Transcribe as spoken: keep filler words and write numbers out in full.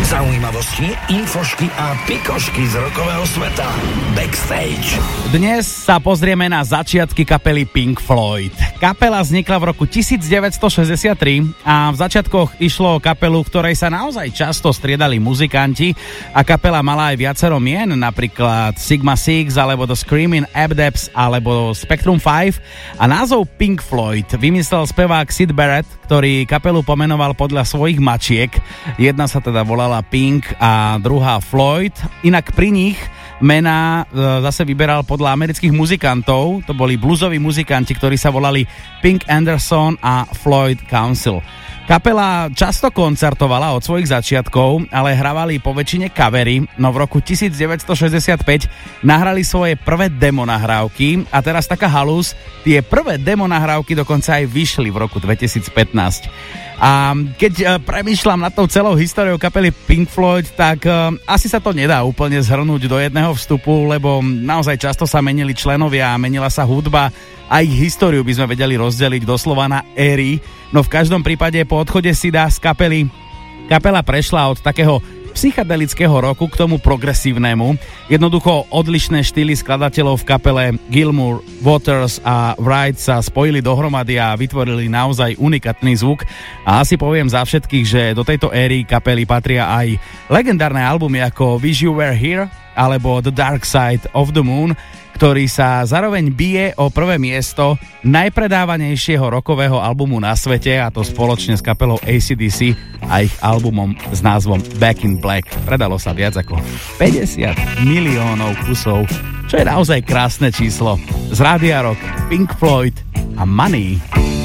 Zaujímavosti, infošky a pikošky z rockového sveta. Backstage. Dnes sa pozrieme na začiatky kapely Pink Floyd. Kapela vznikla v roku devätnásťstošesťdesiattri a v začiatkoch išlo o kapelu, ktorej sa naozaj často striedali muzikanti a kapela mala aj viacero mien, napríklad Sigma Six alebo The Screaming Abdebs alebo Spectrum päť a názov Pink Floyd vymyslel spevák Syd Barrett, ktorý kapelu pomenoval podľa svojich mačiek. Jedna sa teda volala Pink a druhá Floyd. Inak pri nich mená e, zase vyberal podľa amerických muzikantov. To boli bluesoví muzikanti, ktorí sa volali Pink Anderson a Floyd Council. Kapela často koncertovala od svojich začiatkov, ale hravali po väčšine covery, no v roku devätnásťstošesťdesiatpäť nahrali svoje prvé demo nahrávky a teraz taká halus, tie prvé demo nahrávky dokonca aj vyšli v roku dvetisícpätnásť. A keď uh, premýšľam nad tou celou históriou kapely Pink Floyd, tak uh, asi sa to nedá úplne zhrnúť do jedného vstupu, lebo naozaj často sa menili členovia a menila sa hudba a ich históriu by sme vedeli rozdeliť doslova na éry, no v každom prípade po odchode Syda z kapely kapela prešla od takého psychedelického roku k tomu progresívnemu. Jednoducho odlišné štýly skladateľov v kapele Gilmour, Waters a Wright sa spojili dohromady a vytvorili naozaj unikátny zvuk. A asi poviem za všetkých, že do tejto éry kapely patria aj legendárne albumy ako Wish You Were Here alebo The Dark Side of the Moon, ktorý sa zároveň bije o prvé miesto najpredávanejšieho rockového albumu na svete, a to spoločne s kapelou á cé dé cé a ich albumom s názvom Back in Black. Predalo sa viac ako päťdesiat miliónov kusov, čo je naozaj krásne číslo. Z Rádia Rock, Pink Floyd a Money.